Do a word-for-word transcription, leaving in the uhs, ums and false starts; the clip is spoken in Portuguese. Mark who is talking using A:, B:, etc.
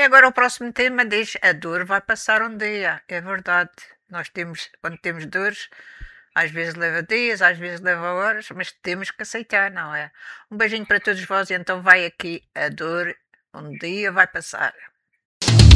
A: agora o próximo tema diz: a dor vai passar um dia. É verdade. Nós temos, quando temos dores, às vezes leva dias, às vezes leva horas, mas temos que aceitar, não é? Um beijinho para todos vós, e então vai aqui a dor, um dia vai passar.